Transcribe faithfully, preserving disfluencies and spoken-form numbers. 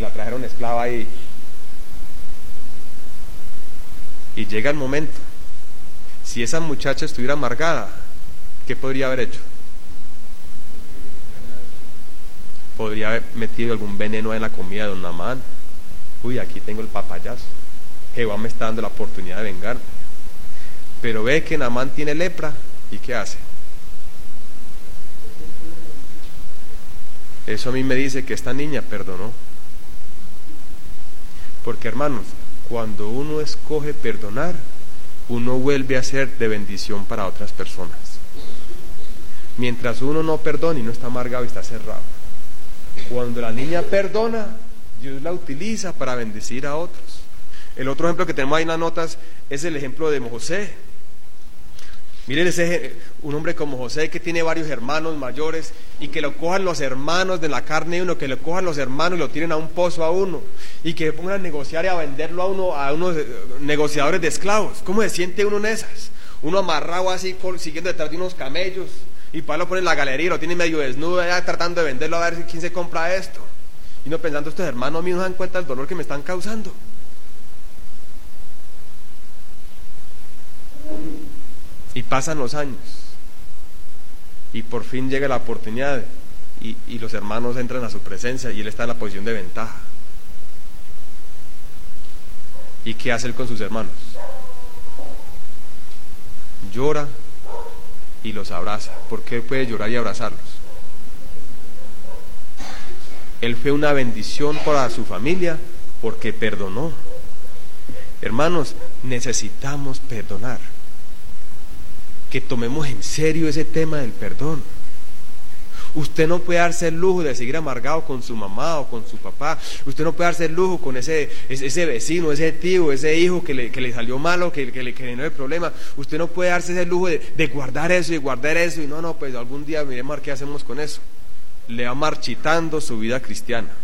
la trajeron esclava y, y llega el momento. Si esa muchacha estuviera amargada, ¿qué podría haber hecho? Podría haber metido algún veneno en la comida de don Naamán. Uy, aquí tengo el papayazo. Jehová me está dando la oportunidad de vengarme. Pero ve que Naamán tiene lepra, ¿y qué hace? Eso a mí me dice que esta niña perdonó. Porque, hermanos, cuando uno escoge perdonar, uno vuelve a ser de bendición para otras personas. Mientras uno no perdona y no está amargado y está cerrado. Cuando la niña perdona, Dios la utiliza para bendecir a otros. El otro ejemplo que tenemos ahí en las notas es el ejemplo de José. Miren, ese, un hombre como José que tiene varios hermanos mayores y que lo cojan los hermanos de la carne de uno, que lo cojan los hermanos y lo tiren a un pozo a uno y que pongan a negociar y a venderlo a uno a unos negociadores de esclavos. ¿Cómo se siente uno en esas? Uno amarrado así, siguiendo detrás de unos camellos, y para lo pone en la galería y lo tiene medio desnudo allá tratando de venderlo a ver quién se compra esto, y no pensando, estos hermanos míos no dan cuenta del dolor que me están causando. Y pasan los años y por fin llega la oportunidad y, y los hermanos entran a su presencia y él está en la posición de ventaja. ¿Y qué hace él con sus hermanos? Llora y los abraza. ¿Por qué puede llorar y abrazarlos? Él fue una bendición para su familia porque perdonó. Hermanos, necesitamos perdonar. Que tomemos en serio ese tema del perdón. Usted no puede darse el lujo de seguir amargado con su mamá o con su papá. Usted no puede darse el lujo con ese, ese vecino, ese tío, ese hijo que le, que le salió malo, que, que le generó el problema. Usted no puede darse ese lujo de, de guardar eso y guardar eso y no, no, pues algún día miremos qué hacemos con eso. Le va marchitando su vida cristiana.